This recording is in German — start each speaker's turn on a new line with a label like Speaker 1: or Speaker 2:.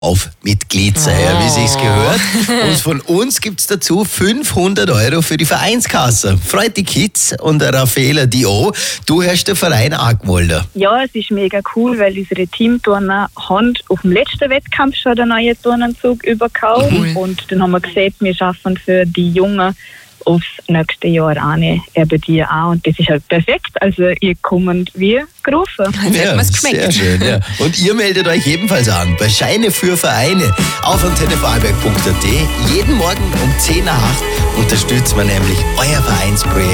Speaker 1: auf Mitglied sein, wie sich's gehört. Und von uns gibt's dazu 500 € für die Vereinskasse. Freut die Kids und der Raffaela die auch. Du hast den Verein angemeldet.
Speaker 2: Ja, es ist mega cool, weil unsere Teamturner haben auf dem letzten Wettkampf schon den neuen Turnanzug überkauft. Und dann haben wir gesagt, wir schaffen für die Jungen aufs nächste Jahr an, eben die auch. Und das ist halt perfekt. Also ihr kommt wie gerufen.
Speaker 1: Ja, sehr schön. Ja. Und ihr meldet euch ebenfalls an bei Scheine für Vereine auf antennevorarlberg.at. Jeden Morgen um 10 nach 8 unterstützt man nämlich euer Vereinsprojekt.